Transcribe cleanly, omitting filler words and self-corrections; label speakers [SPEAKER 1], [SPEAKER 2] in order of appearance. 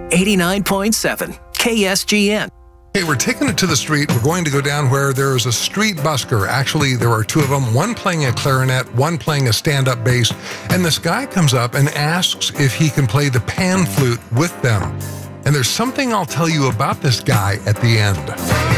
[SPEAKER 1] 89.7 KSGN.
[SPEAKER 2] Hey, we're taking it to the street. We're going to go down where there is a street busker. Actually, there are two of them, one playing a clarinet, one playing a stand-up bass. And this guy comes up and asks if he can play the pan flute with them. And there's something I'll tell you about this guy at the end.